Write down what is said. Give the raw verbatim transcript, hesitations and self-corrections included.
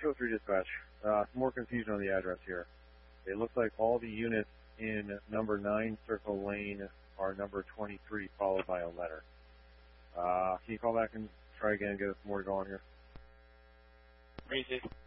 two oh three dispatch. Uh, some more confusion on the address here. It looks like all the units in number nine Circle Lane are number twenty-three followed by a letter. Uh, can you call back and try again and get us more going here? Easy.